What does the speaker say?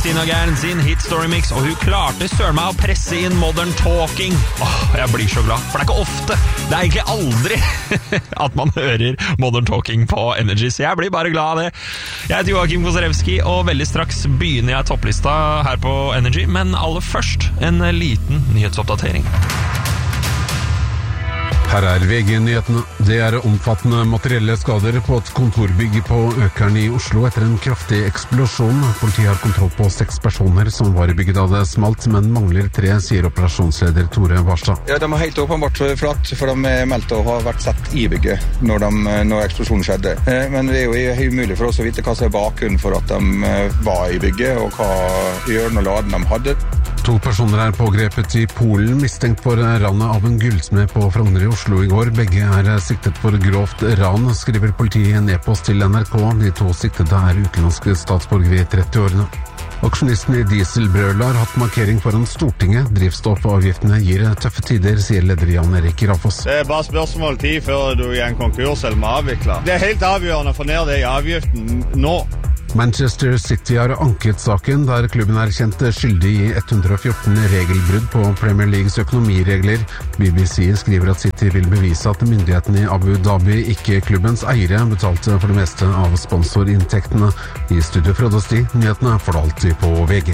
Christina Gern sin hit Story Mix, og hun klarte søren meg å presse inn Modern Talking. Jeg blir så glad, for det ikke ofte, det egentlig aldri at man hører Modern Talking på Energy, så jeg blir bare glad av det. Jeg heter Joakim Kosarewski, og veldig straks begynner jeg topplista her på Energy, men aller først en liten nyhetsoppdatering. Her VG-nyhetene. Det omfattende materielle skader på et kontorbygg på Økern i Oslo etter en kraftig eksplosjon. Politiet har kontroll på 6 personer som var i bygget da det smalt, men mangler 3, sier operasjonsleder Tore Varstad. Ja, de har helt åpenbart flatt, for de meldte å ha vært sett i bygget når eksplosjonen skjedde. Men det jo umulig for oss å vite hva som bakgrunnen for at de var i bygget, og hva hjørne og laden de hadde. 2 personer pågrepet i Polen, mistenkt for ranet av en gullsmed på Frogner i Oslo i går. Begge siktet for grovt ran, skriver politiet i en e-post til NRK. De 2 siktede utenlandske statsborgere i 30-årene. Aksjonisten i dieselbrøler har hatt markering foran Stortinget. Drivstoffavgiftene gir tøffe tider, sier leder Jan Erik Rafoss. Det bare spørsmål tid før du gir en konkurs eller må avvikle. Det helt avgjørende å få ned det i avgiften nå. Manchester City har anket saken, der klubben kjent skyldig i 114 regelbrudd på Premier Leagues økonomiregler. BBC skriver at City vil bevise at myndighetene i Abu Dhabi, ikke klubbens eiere, betalte for det meste av sponsorinntektene. I studio Frode Sti, nyhetene får du alltid på VG.